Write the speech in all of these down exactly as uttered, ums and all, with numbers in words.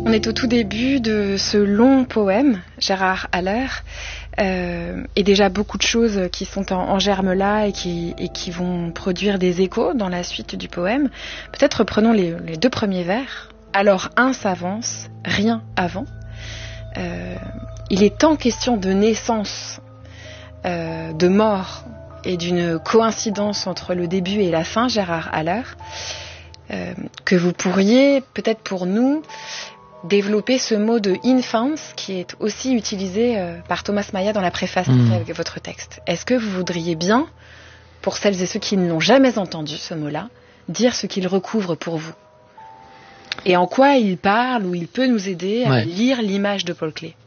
On est au tout début de ce long poème, Gérard Haller, euh, et déjà beaucoup de choses qui sont en, en germe là et qui, et qui vont produire des échos dans la suite du poème. Peut-être reprenons les, les deux premiers vers. Alors un s'avance, rien avant. Euh, il est tant question de naissance, euh, de mort et d'une coïncidence entre le début et la fin, Gérard Haller, euh, que vous pourriez, peut-être pour nous, développer ce mot de infants qui est aussi utilisé euh, par Thomas Maya dans la préface mmh. avec votre texte. Est-ce que vous voudriez bien, pour celles et ceux qui ne l'ont jamais entendu, ce mot-là, dire ce qu'il recouvre pour vous? Et en quoi il parle ou il peut nous aider à ouais. lire l'image de Paul Klee?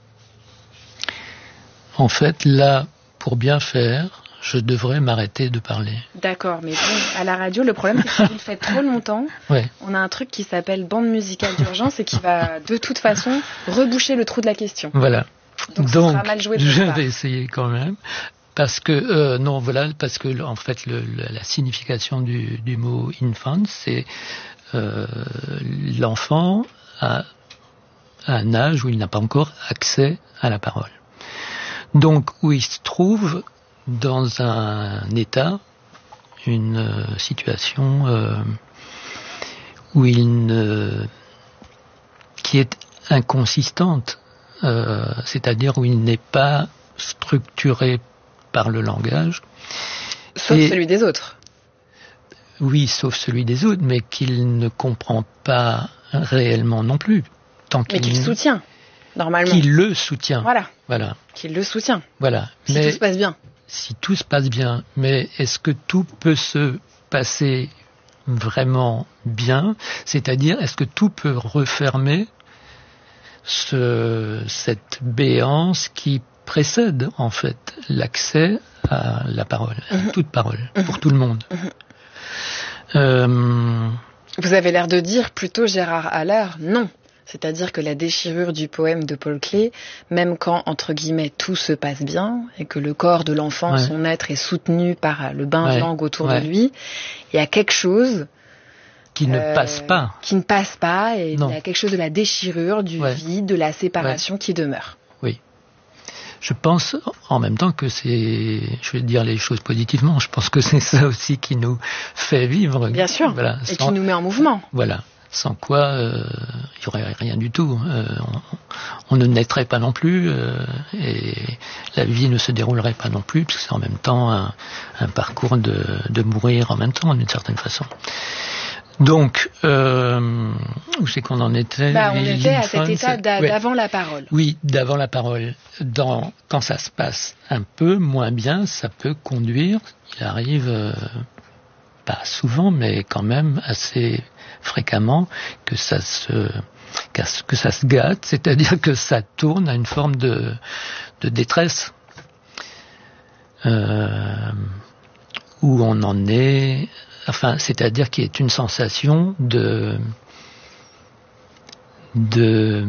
En fait, là, pour bien faire, je devrais m'arrêter de parler. D'accord, mais bon, à la radio, le problème, c'est que si vous le faites trop longtemps, ouais. on a un truc qui s'appelle bande musicale d'urgence et qui va, de toute façon, reboucher le trou de la question. Voilà. Donc, Donc ce sera mal joué de je part. vais essayer quand même. Parce que, euh, non, voilà, parce que, en fait, le, le, la signification du, du mot infant, c'est euh, l'enfant à, à un âge où il n'a pas encore accès à la parole. Donc, où il se trouve dans un état, une euh, situation euh, où il ne, qui est inconsistante, euh, c'est-à-dire où il n'est pas structuré par le langage. Sauf et, celui des autres. Oui, sauf celui des autres, mais qu'il ne comprend pas réellement non plus. Tant mais qu'il, qu'il soutient, normalement. Qu'il le soutient. Voilà. Voilà. Qu'il le soutient. Voilà. Si mais, tout se passe bien. Si tout se passe bien, mais est-ce que tout peut se passer vraiment bien? C'est-à-dire, est-ce que tout peut refermer ce, cette béance qui précède, en fait, l'accès à la parole, mm-hmm. à toute parole, mm-hmm. pour tout le monde? Mm-hmm. euh, Vous avez l'air de dire plutôt, Gérard Haller, non. C'est-à-dire que la déchirure du poème de Paul Klee, même quand, entre guillemets, tout se passe bien, et que le corps de l'enfant, ouais. son être, est soutenu par le bain de ouais. langue autour ouais. de lui, il y a quelque chose... Qui ne euh, passe pas. Qui ne passe pas, et non. il y a quelque chose de la déchirure, du ouais. vide, de la séparation ouais. qui demeure. Oui. Je pense en même temps que c'est, je vais dire les choses positivement, je pense que c'est ça aussi qui nous fait vivre. Bien sûr, voilà, et sans, qui nous met en mouvement. Voilà. Sans quoi, euh, il n'y aurait rien du tout. Euh, on, on ne naîtrait pas non plus, euh, et la vie ne se déroulerait pas non plus, parce que c'est en même temps un, un parcours de, de mourir en même temps, d'une certaine façon. Donc, euh, où c'est qu'on en était? Bah, on était à cet état d'a- ouais. d'avant la parole. Oui, d'avant la parole. Dans, quand ça se passe un peu moins bien, ça peut conduire, il arrive... Euh, pas souvent, mais quand même assez fréquemment, que ça se, que ça se gâte, c'est-à-dire que ça tourne à une forme de, de détresse, euh, où on en est, enfin, c'est-à-dire qu'il y a une sensation de, de,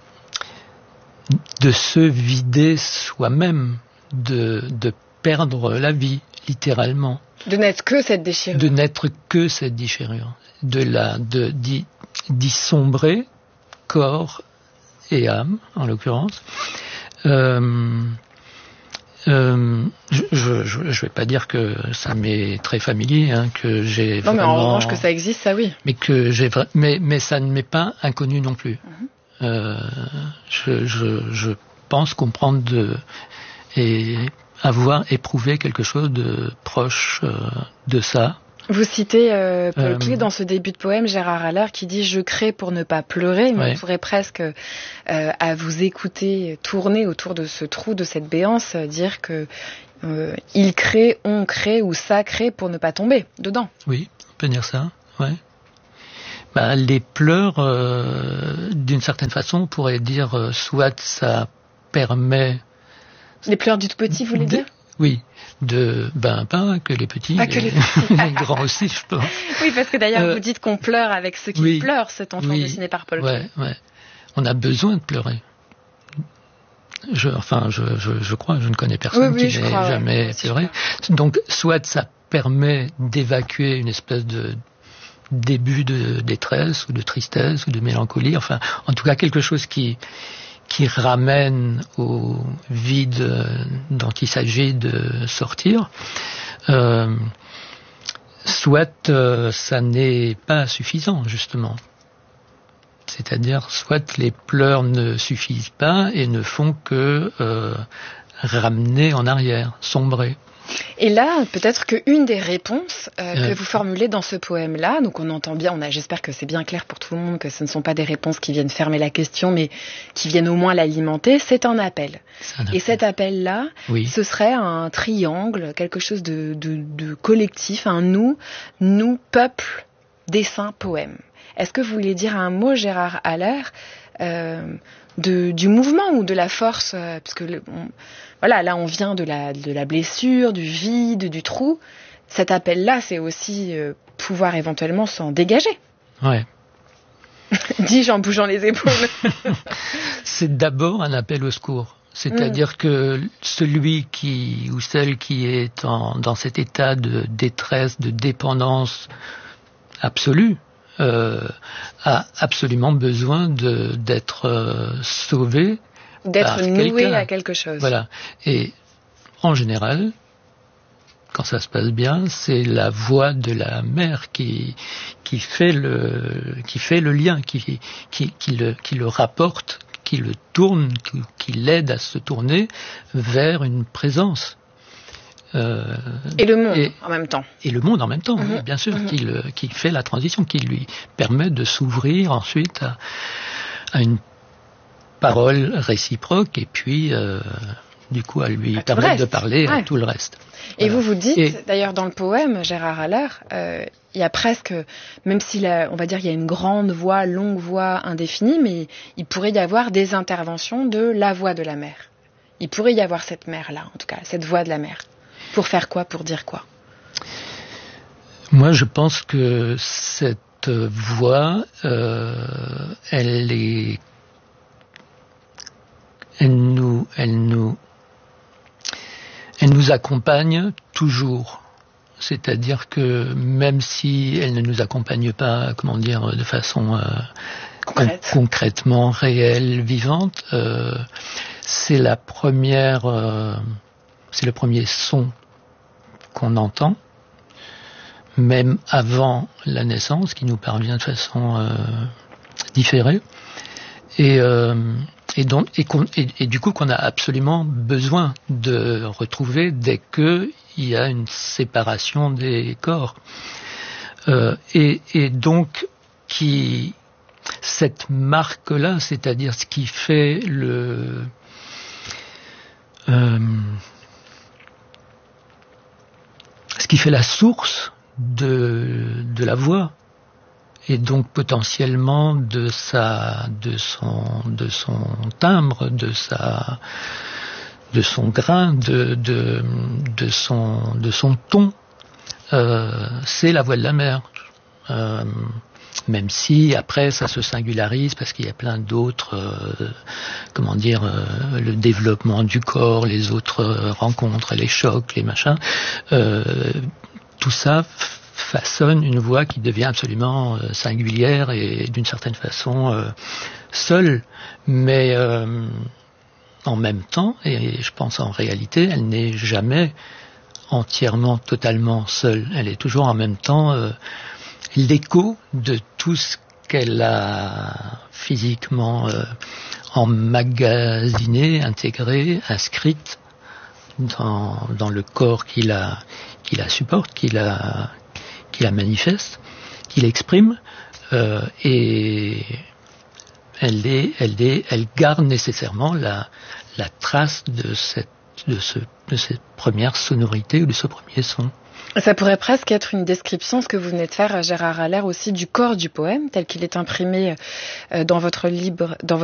de se vider soi-même, de, de perdre la vie, littéralement. De n'être que cette déchirure. De n'être que cette déchirure. De la, de, d'y, d'y sombrer, corps et âme, en l'occurrence. Euh, euh, je, je, je, je vais pas dire que ça m'est très familier, hein, que j'ai non, vraiment... mais en revanche, que ça existe, ça oui. Mais que j'ai, mais, mais ça ne m'est pas inconnu non plus. Mm-hmm. Euh, je, je, je pense comprendre de, et, avoir éprouvé quelque chose de proche euh, de ça. Vous citez euh, Paul euh, Klee dans ce début de poème, Gérard Haller, qui dit « Je crée pour ne pas pleurer », mais ouais. on pourrait presque, euh, à vous écouter tourner autour de ce trou, de cette béance, dire que euh, il crée, on crée ou ça crée pour ne pas tomber dedans. Oui, on peut dire ça, ouais. Bah, les pleurs, euh, d'une certaine façon, on pourrait dire euh, soit ça permet... Les pleurs du tout petit, vous voulez dire? Oui, de ben pas que les petits, pas que les, les... les grands aussi, je pense. Oui, parce que d'ailleurs euh, vous dites qu'on pleure avec ceux qui oui, pleurent, cet enfant oui, dessiné par Paul Klee. Ouais, ouais. On a besoin de pleurer. Je, enfin, je, je, je crois, je ne connais personne oui, oui, qui n'ait crois, jamais ouais, pleuré. Donc, soit ça permet d'évacuer une espèce de début de détresse ou de tristesse ou de mélancolie, enfin en tout cas quelque chose qui qui ramène au vide dont il s'agit de sortir. Euh, soit euh, ça n'est pas suffisant justement. C'est-à-dire soit les pleurs ne suffisent pas et ne font que euh, ramener en arrière, sombrer. Et là, peut-être qu'une des réponses euh, euh, que vous formulez dans ce poème-là, donc on entend bien, on a, j'espère que c'est bien clair pour tout le monde, que ce ne sont pas des réponses qui viennent fermer la question, mais qui viennent au moins l'alimenter, c'est un appel. C'est un appel. Et cet appel-là, oui. ce serait un triangle, quelque chose de, de, de collectif, un nous, nous, peuple, dessin, poème. Est-ce que vous voulez dire un mot, Gérard Haller, euh, de, du mouvement ou de la force, euh, parce que le, on, voilà, là on vient de la, de la blessure, du vide, du trou. Cet appel-là, c'est aussi euh, pouvoir éventuellement s'en dégager. Ouais. Dis-je en bougeant les épaules. C'est d'abord un appel au secours. C'est-à-dire mmh. que celui qui ou celle qui est en, dans cet état de détresse, de dépendance absolue, Euh, a absolument besoin de, d'être euh, sauvé, d'être noué à quelque chose. Voilà. Et en général, quand ça se passe bien, c'est la voix de la mère qui qui fait le qui fait le lien, qui qui qui le qui le rapporte, qui le tourne, qui, qui l'aide à se tourner vers une présence. Euh, et le monde et, en même temps. Et le monde en même temps, mmh, oui, bien sûr, mmh. qui, le, qui fait la transition, qui lui permet de s'ouvrir ensuite à, à une parole réciproque et puis euh, du coup à lui à permettre de parler ouais. à tout le reste. Et voilà. vous vous dites, et, d'ailleurs dans le poème, Gérard Haller, euh, il y a presque, même si la, on va dire il y a une grande voix, longue voix indéfinie, mais il pourrait y avoir des interventions de la voix de la mère. Il pourrait y avoir cette mère-là, en tout cas, cette voix de la mère. Pour faire quoi? Pour dire quoi? Moi, je pense que cette voix, euh, elle est, elle nous, elle nous, elle nous accompagne toujours. C'est-à-dire que même si elle ne nous accompagne pas, comment dire, de façon euh, con- concrètement réelle, vivante, euh, c'est la première, euh, c'est le premier son qu'on entend, même avant la naissance, qui nous parvient de façon euh, différée, et, euh, et, donc, et, et, et du coup qu'on a absolument besoin de retrouver dès qu'il y a une séparation des corps. Euh, et, et donc, qui, cette marque-là, c'est-à-dire ce qui fait le... Euh, ce qui fait la source de, de la voix et donc potentiellement de sa, de son, de son timbre, de sa, de son grain, de, de, de son, de son ton, euh, c'est la voix de la mère. Euh, même si après ça se singularise parce qu'il y a plein d'autres, euh, comment dire, euh, le développement du corps, les autres euh, rencontres, les chocs, les machins, euh, tout ça f- façonne une voix qui devient absolument euh, singulière et d'une certaine façon euh, seule, mais euh, en même temps, et je pense en réalité, elle n'est jamais entièrement, totalement seule. Elle est toujours en même temps euh, l'écho de tout ce qu'elle a physiquement euh, emmagasiné, intégré, inscrite dans, dans le corps qui la, qui la supporte, qui la, qui la manifeste, qui l'exprime, euh, et elle est, elle est, elle garde nécessairement la, la trace de cette, de ce, de cette première sonorité ou de ce premier son. Ça pourrait presque être une description, ce que vous venez de faire, Gérard Haller, aussi du corps du poème, tel qu'il est imprimé dans votre livre, dans votre